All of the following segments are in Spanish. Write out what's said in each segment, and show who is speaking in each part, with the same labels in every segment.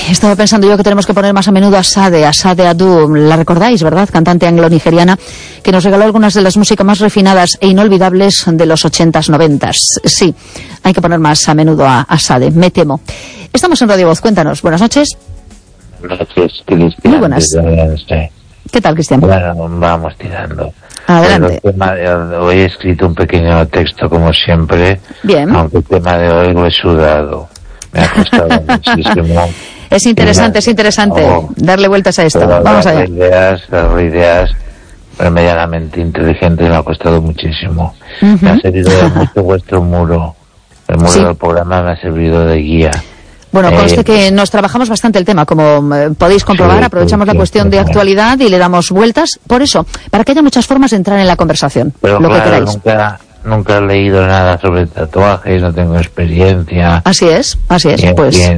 Speaker 1: estaba pensando yo que tenemos que poner más a menudo a Sade Adu, la recordáis, ¿verdad? Cantante anglo-nigeriana, que nos regaló algunas de las músicas más refinadas e inolvidables de los 80s, 90s. Sí, hay que poner más a menudo a Sade, me temo. Estamos en Radio Voz, cuéntanos. Buenas noches.
Speaker 2: Buenas noches, Cristian.
Speaker 1: Muy buenas. ¿Qué tal, Cristian?
Speaker 2: Bueno, vamos tirando.
Speaker 1: Adelante.
Speaker 2: Hoy he escrito un pequeño texto, como siempre.
Speaker 1: Bien.
Speaker 2: Aunque el tema de hoy lo he sudado. Me ha costado muchísimo.
Speaker 1: Es interesante darle vueltas a esto. Vamos allá.
Speaker 2: Las ideas medianamente inteligentes me ha costado muchísimo. Me ha servido de mucho vuestro muro. El muro del programa me ha servido de guía.
Speaker 1: Bueno, conste que nos trabajamos bastante el tema, como podéis comprobar, aprovechamos la cuestión de actualidad y le damos vueltas, por eso, para que haya muchas formas de entrar en la conversación,
Speaker 2: pero
Speaker 1: lo
Speaker 2: claro,
Speaker 1: que queráis.
Speaker 2: Nunca he leído nada sobre tatuajes, no tengo experiencia.
Speaker 1: Así es, pues.
Speaker 2: Es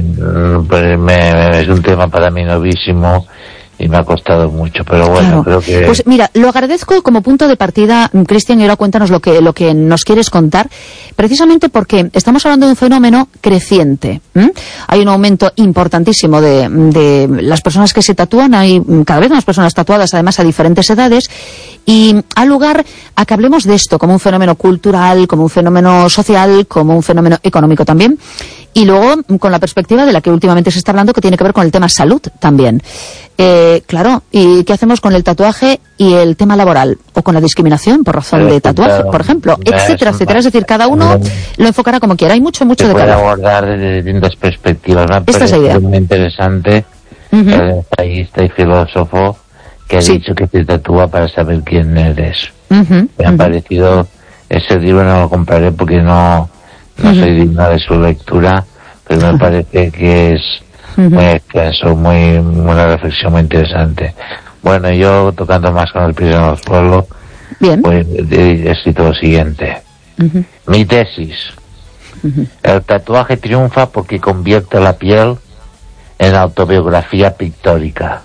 Speaker 2: un tema para mí novísimo y me ha costado mucho, pero bueno, creo que...
Speaker 1: Pues mira, lo agradezco como punto de partida, Cristian, y ahora cuéntanos lo que nos quieres contar, precisamente porque estamos hablando de un fenómeno creciente. Hay un aumento importantísimo de las personas que se tatúan, hay cada vez más personas tatuadas, además a diferentes edades, y ha lugar a que hablemos de esto como un fenómeno cultural, como un fenómeno social, como un fenómeno económico también, y luego con la perspectiva de la que últimamente se está hablando, que tiene que ver con el tema salud también. Claro, ¿y qué hacemos con el tatuaje y el tema laboral? O con la discriminación por razón de tatuaje, por ejemplo, etcétera, etcétera. Es decir, cada uno lo enfocará como quiera. Hay mucho de
Speaker 2: cada uno. Se puede
Speaker 1: cada
Speaker 2: abordar desde distintas perspectivas.
Speaker 1: Esta es la idea.
Speaker 2: Muy interesante el ensayista y filósofo que ha dicho que te tatúa para saber quién eres. Me ha parecido, ese libro no lo compraré porque no soy digna de su lectura, pero me parece que es muy extenso, una reflexión muy interesante. Bueno, yo tocando más con el pies en el suelo, pues he escrito lo siguiente. Mi tesis. El tatuaje triunfa porque convierte la piel en autobiografía pictórica.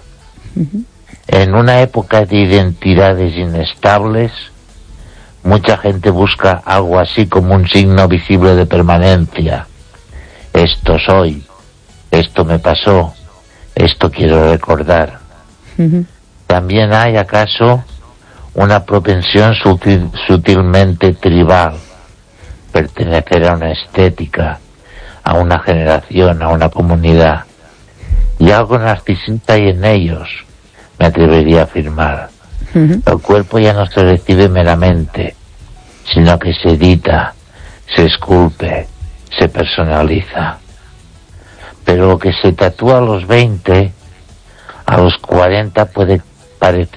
Speaker 2: En una época de identidades inestables, mucha gente busca algo así como un signo visible de permanencia. Esto soy, esto me pasó, esto quiero recordar. También hay, acaso, una propensión sutilmente tribal, pertenecer a una estética, a una generación, a una comunidad. Y algo narcisista hay en ellos, me atrevería a afirmar. El cuerpo ya no se recibe meramente, sino que se edita, se esculpe, se personaliza. Pero lo que se tatúa a los 20, a los 40 puede parecer